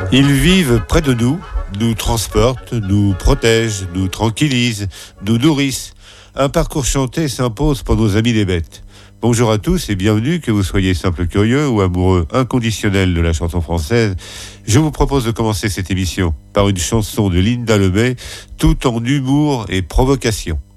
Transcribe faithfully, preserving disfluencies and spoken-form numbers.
Ils vivent près de nous, nous transportent, nous protègent, nous tranquillisent, nous nourrissent. Un parcours chanté s'impose pour nos amis les bêtes. Bonjour à tous et bienvenue, que vous soyez simple curieux ou amoureux inconditionnel de la chanson française. Je vous propose de commencer cette émission par une chanson de Linda Lemay, tout en humour et provocation.